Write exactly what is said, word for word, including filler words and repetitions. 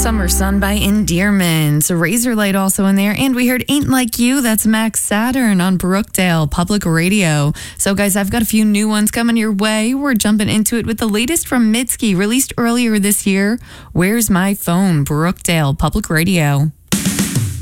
Summer Sun by Endearment. Razorlight also in there. And we heard Ain't Like You. That's Max Saturn on Brookdale Public Radio. So, guys, I've got a few new ones coming your way. We're jumping into it with the latest from Mitski, released earlier this year. Where's My Phone? Brookdale Public Radio.